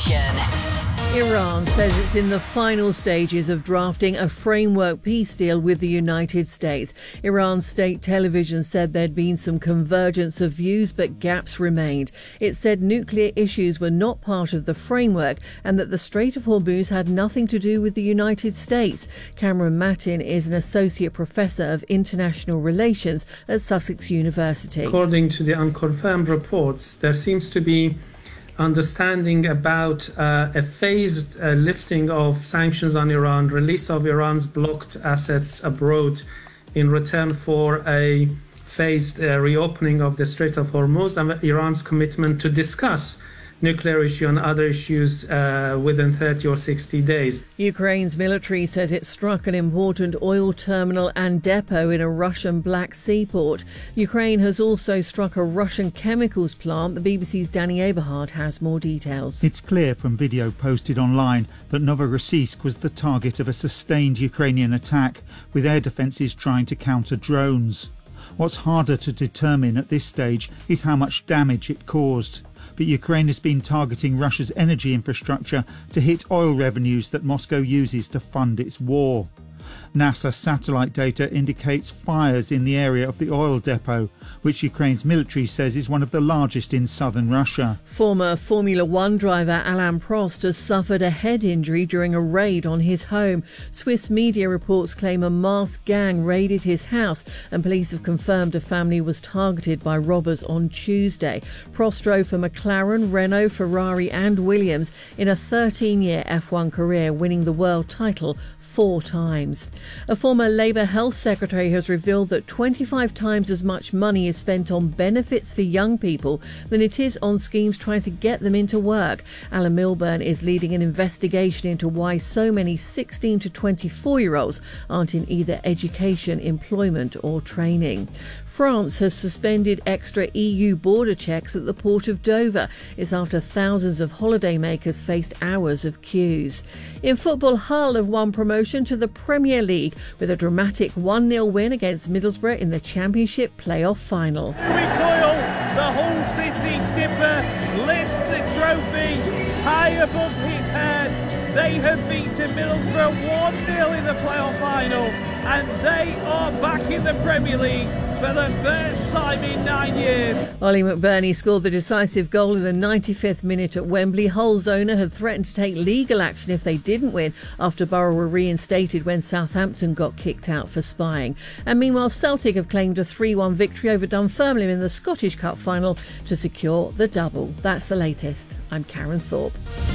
Nation. Iran says it's in the final stages of drafting a framework peace deal with the United States. Iran's state television said there'd been some convergence of views, but gaps remained. It said nuclear issues were not part of the framework and that the Strait of Hormuz had nothing to do with the United States. Cameron Matin is an associate professor of international relations at Sussex University. According to the unconfirmed reports, there seems to be understanding about a phased lifting of sanctions on Iran, release of Iran's blocked assets abroad in return for a phased reopening of the Strait of Hormuz, and Iran's commitment to discuss nuclear issue and other issues within 30 or 60 days. Ukraine's military says it struck an important oil terminal and depot in a Russian Black Sea port. Ukraine has also struck a Russian chemicals plant. The BBC's Danny Aberhard has more details. It's clear from video posted online that Novorossiysk was the target of a sustained Ukrainian attack, with air defences trying to counter drones. What's harder to determine at this stage is how much damage it caused. But Ukraine has been targeting Russia's energy infrastructure to hit oil revenues that Moscow uses to fund its war. NASA satellite data indicates fires in the area of the oil depot, which Ukraine's military says is one of the largest in southern Russia. Former Formula One driver Alain Prost has suffered a head injury during a raid on his home. Swiss media reports claim a masked gang raided his house, and police have confirmed a family was targeted by robbers on Tuesday. Prost drove for McLaren, Renault, Ferrari and Williams in a 13-year F1 career, winning the world title 4 times. A former Labour Health Secretary has revealed that 25 times as much money is spent on benefits for young people than it is on schemes trying to get them into work. Alan Milburn is leading an investigation into why so many 16 to 24-year-olds aren't in either education, employment or training. France has suspended extra EU border checks at the port of Dover. It's after thousands of holidaymakers faced hours of queues. In football, Hull have won promotion to the Premier League with a dramatic 1-0 win against Middlesbrough in the Championship playoff final. Louis Coyle, the Hull City skipper, lifts the trophy high above his head. They have beaten Middlesbrough 1-0 in the playoff final, and they are back in the Premier League for the first time in 9 years. Ollie McBurney scored the decisive goal in the 95th minute at Wembley. Hull's owner had threatened to take legal action if they didn't win after Borough were reinstated when Southampton got kicked out for spying. And meanwhile, Celtic have claimed a 3-1 victory over Dunfermline in the Scottish Cup final to secure the double. That's the latest. I'm Karen Thorpe.